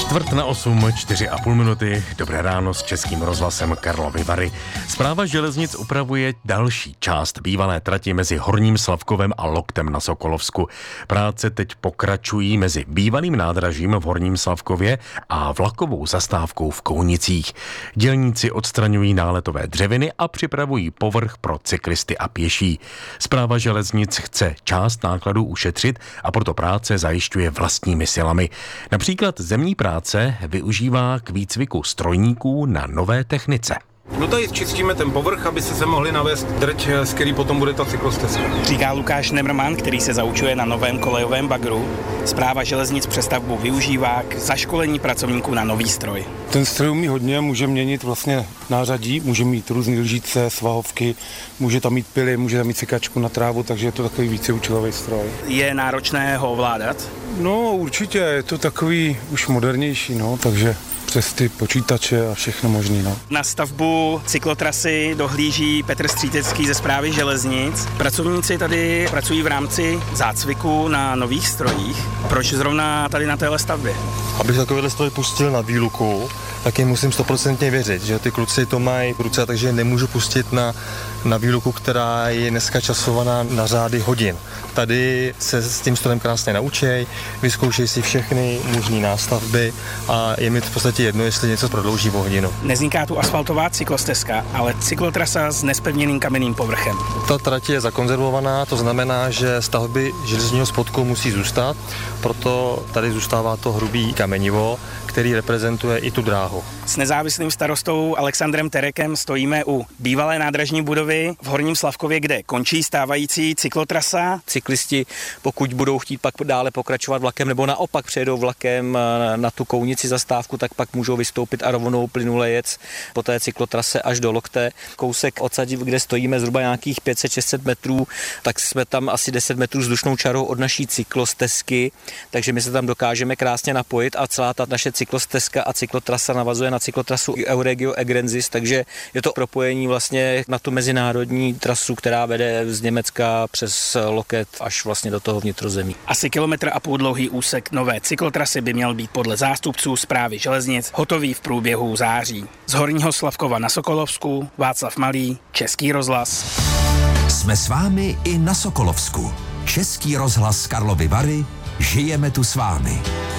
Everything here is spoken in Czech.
7:45, 4,5 minuty. Dobré ráno s Českým rozhlasem Karlovy Vary. Správa železnic upravuje další část bývalé trati mezi Horním Slavkovem a Loktem na Sokolovsku. Práce teď pokračují mezi bývalým nádražím v Horním Slavkově a vlakovou zastávkou v Kounicích. Dělníci odstraňují náletové dřeviny a připravují povrch pro cyklisty a pěší. Správa železnic chce část nákladů ušetřit a proto práce zajišťuje vlastními silami. Například zemní práce využívá k výcviku strojníků na nové technice. No tady čistíme ten povrch, aby se mohli navést drť, z který potom bude ta cyklostezka. Říká Lukáš Nemrman, který se zaučuje na novém kolejovém bagru. Správa železnic přestavbu využívá k zaškolení pracovníků na nový stroj. Ten stroj umí hodně, může měnit vlastně nářadí, může mít různý lžíce, svahovky, může tam mít pily, může tam mít sekačku na trávu, takže je to takový víceúčelový stroj. Je náročné ho ovládat? No určitě, je to takový už modernější, takže přes ty počítače a všechno možný. Na stavbu cyklotrasy dohlíží Petr Střítecký ze Správy železnic. Pracovníci tady pracují v rámci zácviku na nových strojích. Proč zrovna tady na téhle stavbě? Abych takovýhle stroj pustil na výluku, tak jim musím 100% věřit, že ty kluci to mají v ruce, takže nemůžu pustit na výluku, která je dneska časovaná na řády hodin. Tady se s tím strojem krásně naučej, vyzkoušej si všechny možné nástavby a je mi v podstatě jedno, jestli něco prodlouží o hodinu. Nevzniká tu asfaltová cyklostezka, ale cyklotrasa s nespevněným kamenným povrchem. Ta trať je zakonzervovaná, to znamená, že stavby železního spodku musí zůstat, proto tady zůstává to hrubý kamenivo, který reprezentuje i tu dráhu. S nezávislým starostou Alexandrem Terekem stojíme u bývalé nádražní budovy v Horním Slavkově, kde končí stávající cyklotrasa. Cyklisti, pokud budou chtít pak dále pokračovat vlakem nebo naopak přejedou vlakem na tu Kounici zastávku, tak pak můžou vystoupit a rovnou plynule jet po té cyklotrase až do Lokte. Kousek odsud, kde stojíme zhruba nějakých 500-600 metrů, tak jsme tam asi 10 metrů vzdušnou čarou od naší cyklostezky, takže my se tam dokážeme krásně napojit a celá ta naše cyklostezka a cyklotrasa navazuje na cyklotrasu Euregio Egrensis, takže je to propojení vlastně na tu mezinárodní trasu, která vede z Německa přes Loket až vlastně do toho vnitrozemí. Asi 1,5 kilometru dlouhý úsek nové cyklotrasy by měl být podle zástupců Správy železnic hotový v průběhu září. Z Horního Slavkova na Sokolovsku, Václav Malý, Český rozhlas. Jsme s vámi i na Sokolovsku. Český rozhlas Karlovy Vary, žijeme tu s vámi.